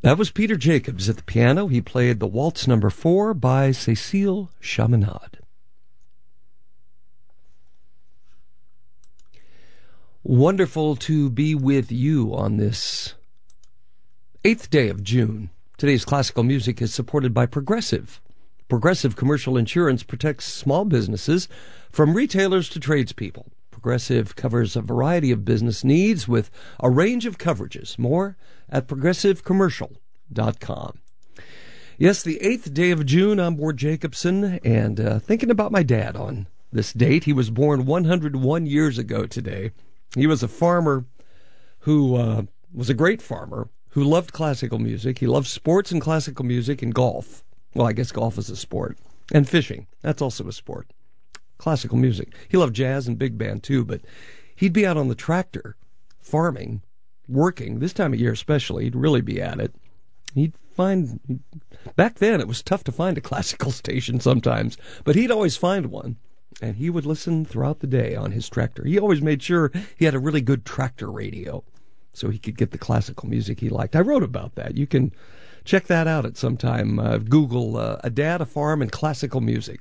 That was Peter Jacobs at the piano. He played the Waltz Number 4 by Cécile Chaminade. Wonderful to be with you on this 8th day of June. Today's classical music is supported by Progressive. Progressive Commercial Insurance protects small businesses from retailers to tradespeople. Progressive covers a variety of business needs with a range of coverages. More at progressivecommercial.com. Yes, the 8th day of June, I'm Ward Jacobson, and thinking about my dad on this date. He was born 101 years ago today. He was a farmer who was a great farmer who loved classical music. He loved sports and classical music and golf. Well, I guess golf is a sport. And fishing. That's also a sport. Classical music. He loved jazz and big band too, but he'd be out on the tractor, farming, working, this time of year especially. He'd really be at it. Back then it was tough to find a classical station sometimes, but he'd always find one, and he would listen throughout the day on his tractor. He always made sure he had a really good tractor radio so he could get the classical music he liked. I wrote about that. You can check that out at some time. Google a dad, a farm, and classical music.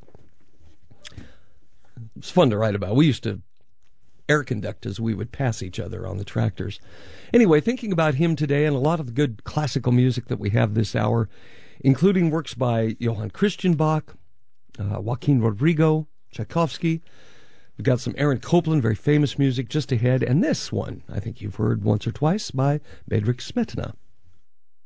It's fun to write about. We used to air conduct as we would pass each other on the tractors. Anyway, thinking about him today and a lot of the good classical music that we have this hour, including works by Johann Christian Bach, Joaquin Rodrigo, Tchaikovsky. We've got some Aaron Copland, very famous music just ahead, and this one, I think you've heard once or twice, by Bedřich Smetana.